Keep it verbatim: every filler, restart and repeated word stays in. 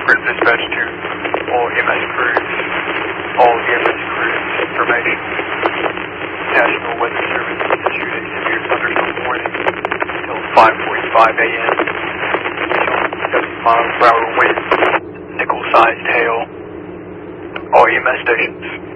Grid dispatch to all E M S crews. All E M S crews information. National Weather Service issued a severe thunderstorm warning until five forty-five a m seventy miles per hour wind, nickel-sized hail. All E M S stations.